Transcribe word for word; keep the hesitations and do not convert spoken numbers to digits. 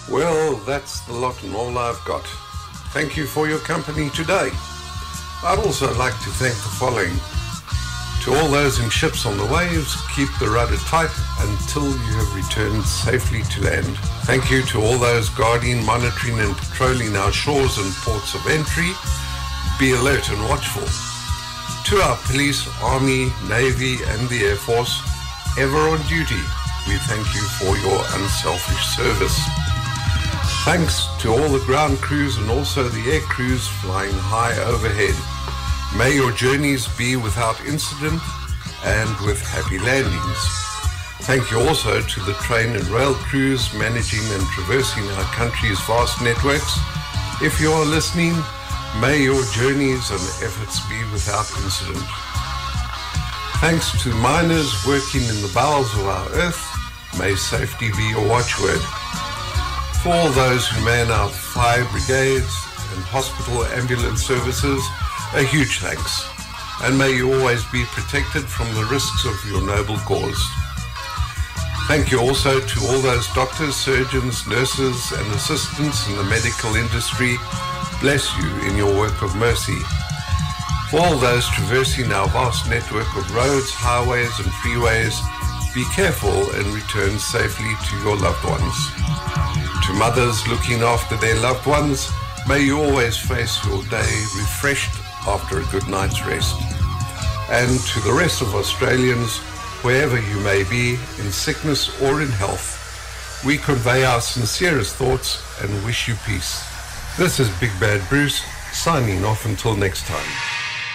Well, that's the lot and all I've got. Thank you for your company today. I'd also like to thank the following. To all those in ships on the waves, keep the rudder tight until you have returned safely to land. Thank you to all those guarding, monitoring and patrolling our shores and ports of entry. Be alert and watchful. To our police, army, navy and the Air Force, ever on duty, we thank you for your unselfish service. Thanks to all the ground crews and also the air crews flying high overhead. May your journeys be without incident and with happy landings. Thank you also to the train and rail crews managing and traversing our country's vast networks. If you are listening, may your journeys and efforts be without incident. Thanks to miners working in the bowels of our earth, may safety be your watchword. For all those who man our fire brigades and hospital ambulance services, a huge thanks, and may you always be protected from the risks of your noble cause. Thank you also to all those doctors, surgeons, nurses and assistants in the medical industry. Bless you in your work of mercy. For all those traversing our vast network of roads, highways and freeways, be careful and return safely to your loved ones. To mothers looking after their loved ones, may you always face your day refreshed after a good night's rest. And to the rest of Australians, wherever you may be, in sickness or in health, we convey our sincerest thoughts and wish you peace. This is Big Bad Bruce, signing off until next time.